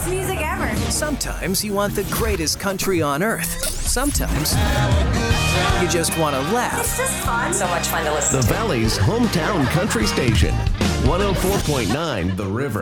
best music ever. Sometimes you want the greatest country on earth. Sometimes you just want to laugh. It's just fun. So much fun to listen The to. Valley's hometown country station, 104.9 The River.